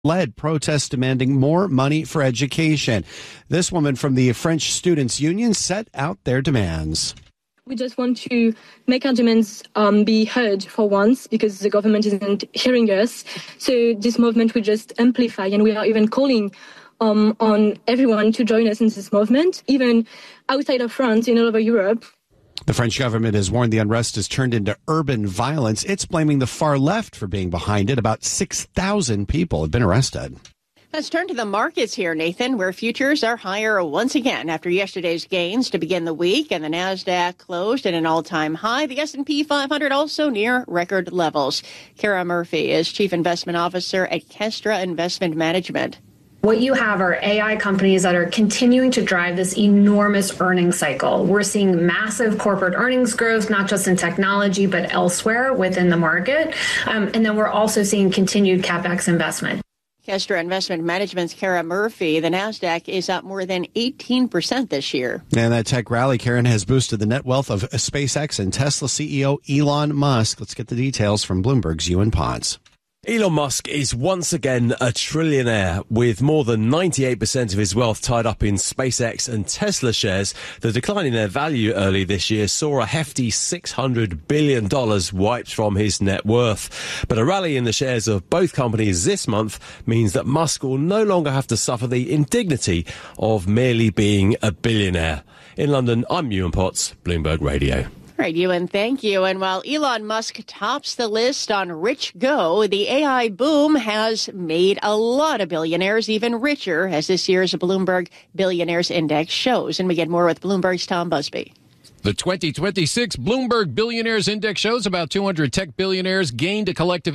led protests demanding more money for education. This woman from the French Students' Union set out their demands. We just want to make our demands be heard for once, because the government isn't hearing us. So this movement will just amplify, and we are even calling on everyone to join us in this movement, even outside of France and all over Europe. The French government has warned the unrest has turned into urban violence. It's blaming the far left for being behind it. About 6,000 people have been arrested. Let's turn to the markets here, Nathan, where futures are higher once again after yesterday's gains to begin the week, and the Nasdaq closed at an all-time high. The S&P 500 also near record levels. Kara Murphy is Chief Investment Officer at Kestra Investment Management. What you have are AI companies that are continuing to drive this enormous earnings cycle. We're seeing massive corporate earnings growth, not just in technology, but elsewhere within the market. And then we're also seeing continued CapEx investment. Kestra Investment Management's Kara Murphy. The Nasdaq is up more than 18% this year. And that tech rally, Karen, has boosted the net wealth of SpaceX and Tesla CEO Elon Musk. Let's get the details from Bloomberg's Ewan Potts. Elon Musk is once again a trillionaire with more than 98% of his wealth tied up in SpaceX and Tesla shares. The decline in their value early this year saw a hefty $600 billion wiped from his net worth. But a rally in the shares of both companies this month means that Musk will no longer have to suffer the indignity of merely being a billionaire. In London, I'm Ewan Potts, Bloomberg Radio. Right, Ewan, thank you. And while Elon Musk tops the list on Rich Go, the AI boom has made a lot of billionaires even richer, as this year's Bloomberg Billionaires Index shows. And we get more with Bloomberg's Tom Busby. The 2026 Bloomberg Billionaires Index shows about 200 tech billionaires gained a collective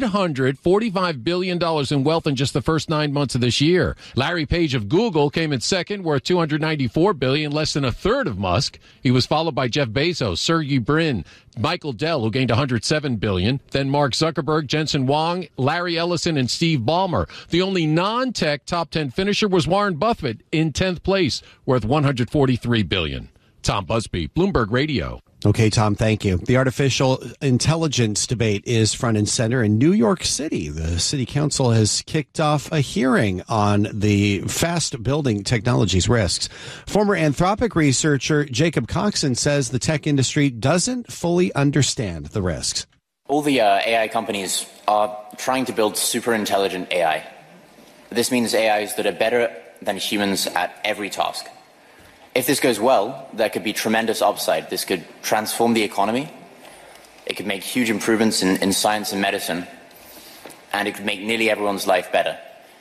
$845 billion in wealth in just the first 9 months of this year. Larry Page of Google came in second, worth $294 billion, less than a third of Musk. He was followed by Jeff Bezos, Sergey Brin, Michael Dell, who gained $107 billion, then Mark Zuckerberg, Jensen Huang, Larry Ellison, and Steve Ballmer. The only non-tech top 10 finisher was Warren Buffett in 10th place, worth $143 billion. Tom Busby, Bloomberg Radio. Okay, Tom, thank you. The artificial intelligence debate is front and center in New York City. The city council has kicked off a hearing on the fast building technology's risks. Former Anthropic researcher Jacob Coxon says the tech industry doesn't fully understand the risks. All the AI companies are trying to build super intelligent AI. This means AIs that are better than humans at every task. If this goes well, there could be tremendous upside. This could transform the economy. It could make huge improvements in science and medicine. And it could make nearly everyone's life better.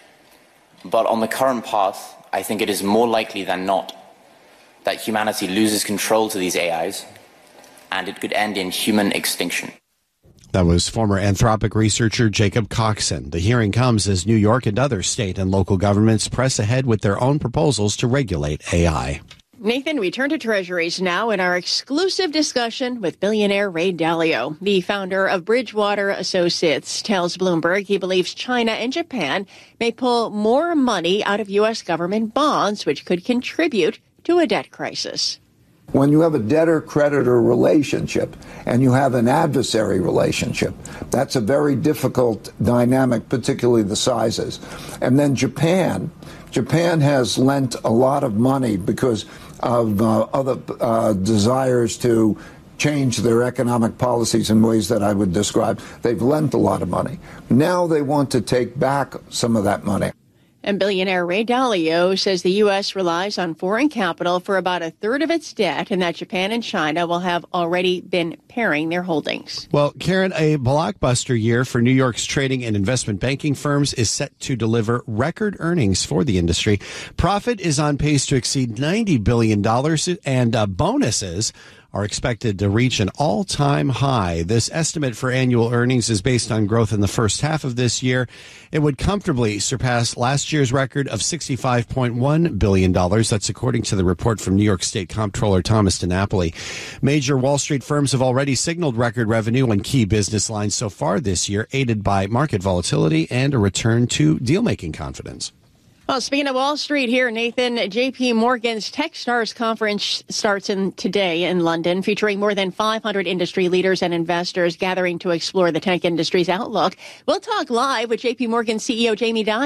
But on the current path, I think it is more likely than not that humanity loses control to these AIs, and it could end in human extinction. That was former Anthropic researcher Jacob Coxon. The hearing comes as New York and other state and local governments press ahead with their own proposals to regulate AI. Nathan, we turn to Treasuries now in our exclusive discussion with billionaire Ray Dalio. The founder of Bridgewater Associates tells Bloomberg he believes China and Japan may pull more money out of U.S. government bonds, which could contribute to a debt crisis. When you have a debtor-creditor relationship and you have an adversary relationship, that's a very difficult dynamic, particularly the sizes. And then Japan has lent a lot of money because of other desires to change their economic policies in ways that I would describe. They've lent a lot of money. Now they want to take back some of that money. And billionaire Ray Dalio says the U.S. relies on foreign capital for about a third of its debt, and that Japan and China will have already been paring their holdings. Well, Karen, a blockbuster year for New York's trading and investment banking firms is set to deliver record earnings for the industry. Profit is on pace to exceed $90 billion, and bonuses are expected to reach an all-time high. This estimate for annual earnings is based on growth in the first half of this year. It would comfortably surpass last year's record of $65.1 billion. That's according to the report from New York State Comptroller Thomas DiNapoli. Major Wall Street firms have already signaled record revenue on key business lines so far this year, aided by market volatility and a return to deal-making confidence. Well, speaking of Wall Street here, Nathan, J.P. Morgan's TechStars conference starts today in London, featuring more than 500 industry leaders and investors gathering to explore the tech industry's outlook. We'll talk live with J.P. Morgan CEO Jamie Dimon.